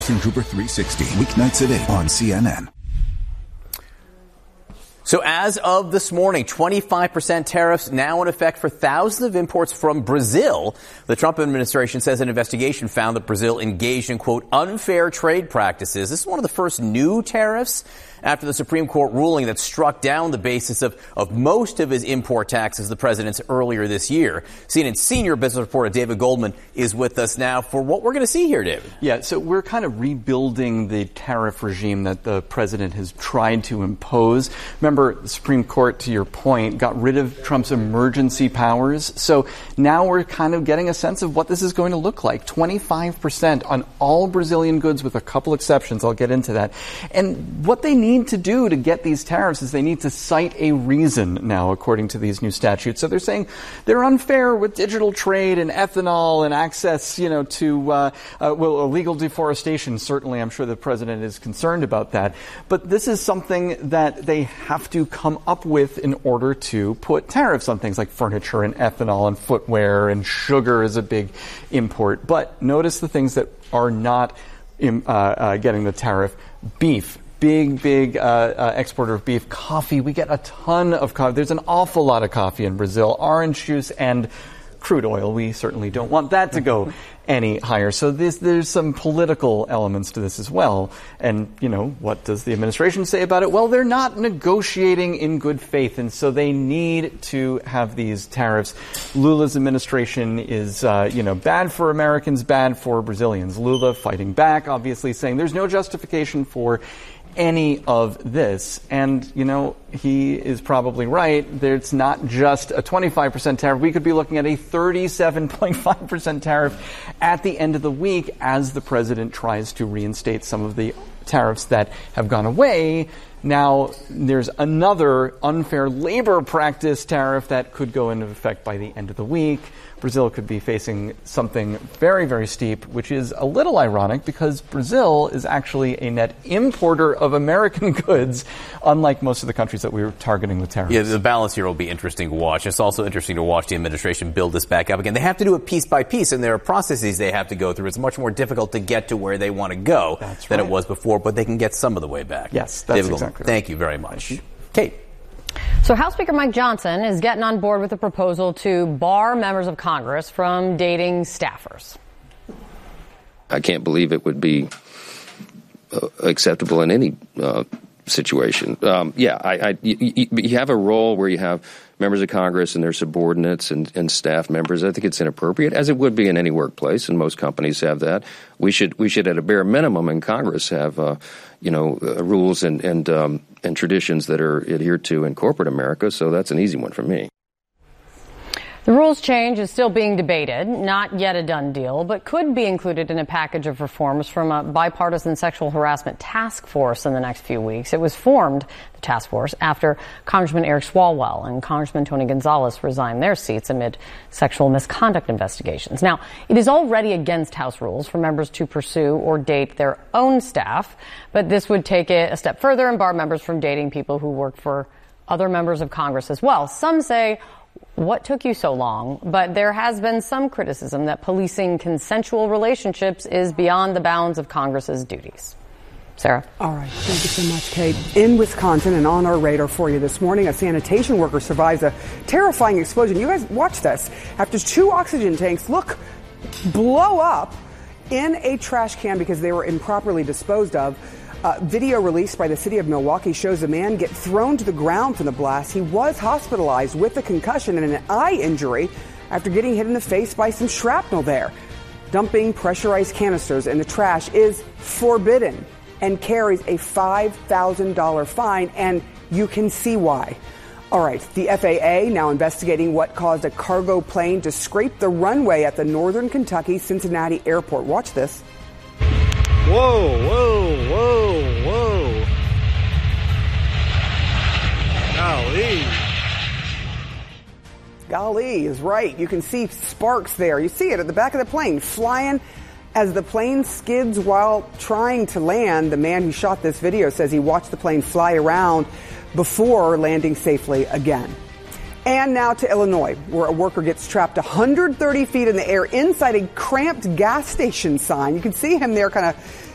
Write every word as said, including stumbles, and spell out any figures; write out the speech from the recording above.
Cooper three sixty, weeknights at eight on C N N. So as of this morning, twenty-five percent tariffs now in effect for thousands of imports from Brazil. The Trump administration says an investigation found that Brazil engaged in, quote, unfair trade practices. This is one of the first new tariffs after the Supreme Court ruling that struck down the basis of, of most of his import taxes, the president's earlier this year. C N N senior business reporter David Goldman is with us now for what we're going to see here, David. Yeah, so we're kind of rebuilding the tariff regime that the president has tried to impose. Remember, the Supreme Court, to your point, got rid of Trump's emergency powers. So now we're kind of getting a sense of what this is going to look like. twenty-five percent on all Brazilian goods with a couple exceptions. I'll get into that. And what they need to do to get these tariffs is they need to cite a reason now, according to these new statutes. So they're saying they're unfair with digital trade and ethanol and access, you know, to, uh, uh, well, illegal deforestation. Certainly, I'm sure the president is concerned about that. But this is something that they have to come up with in order to put tariffs on things like furniture and ethanol and footwear, and sugar is a big import. But notice the things that are not um, uh, uh, getting the tariff. Beef. Big, big uh, uh, exporter of beef. Coffee. We get a ton of coffee. There's an awful lot of coffee in Brazil. Orange juice and crude oil. We certainly don't want that to go any higher. So this, there's some political elements to this as well. And, you know, what does the administration say about it? Well, they're not negotiating in good faith, and so they need to have these tariffs. Lula's administration is, uh, you know, bad for Americans, bad for Brazilians. Lula fighting back, obviously saying there's no justification for any of this. And, you know, he is probably right. It's not just a twenty-five percent tariff. We could be looking at a thirty-seven point five percent tariff at the end of the week as the president tries to reinstate some of the tariffs that have gone away. Now, there's another unfair labor practice tariff that could go into effect by the end of the week. Brazil could be facing something very, very steep, which is a little ironic because Brazil is actually a net importer of American goods, unlike most of the countries that we were targeting with tariffs. Yeah, the balance here will be interesting to watch. It's also interesting to watch the administration build this back up again. They have to do it piece by piece, and there are processes they have to go through. It's much more difficult to get to where they want to go that's than right. it was before, but they can get some of the way back. Yes, that's David exactly Goldman, right. Thank you very much. Kate. So House Speaker Mike Johnson is getting on board with a proposal to bar members of Congress from dating staffers. I can't believe it would be uh, acceptable in any uh, situation. Um, yeah, I, I, you, you have a role where you have members of Congress and their subordinates and, and staff members. I think it's inappropriate, as it would be in any workplace, and most companies have that. We should, we should at a bare minimum in Congress have, uh, you know, uh, rules and and, um, and traditions that are adhered to in corporate America. So that's an easy one for me. The rules change is still being debated, not yet a done deal, but could be included in a package of reforms from a bipartisan sexual harassment task force in the next few weeks. It was formed, the task force, after Congressman Eric Swalwell and Congressman Tony Gonzalez resigned their seats amid sexual misconduct investigations. Now, it is already against House rules for members to pursue or date their own staff, but this would take it a step further and bar members from dating people who work for other members of Congress as well. Some say, what took you so long? But there has been some criticism that policing consensual relationships is beyond the bounds of Congress's duties. Sarah? All right. Thank you so much, Kate. In Wisconsin and on our radar for you this morning, a sanitation worker survives a terrifying explosion. You guys watch this. After two oxygen tanks, look, blow up in a trash can because they were improperly disposed of. Uh, video released by the city of Milwaukee shows a man get thrown to the ground from the blast. He was hospitalized with a concussion and an eye injury after getting hit in the face by some shrapnel there. Dumping pressurized canisters in the trash is forbidden and carries a five thousand dollars fine, and you can see why. All right, the F A A now investigating what caused a cargo plane to scrape the runway at the Northern Kentucky Cincinnati Airport. Watch this. Whoa, whoa, whoa, whoa. Golly. Golly is right. You can see sparks there. You see it at the back of the plane flying as the plane skids while trying to land. The man who shot this video says he watched the plane fly around before landing safely again. And now to Illinois, where a worker gets trapped one hundred thirty feet in the air inside a cramped gas station sign. You can see him there kind of